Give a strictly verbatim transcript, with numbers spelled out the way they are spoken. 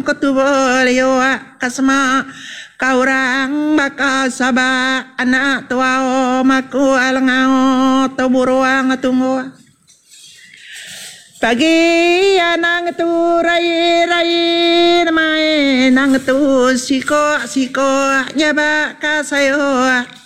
ko tubolyo kasma kaurang baka saba anak tua o maku alangao toburuang tungo pagi anang tu rai rai mai nang tu siko siko nyaba kasayo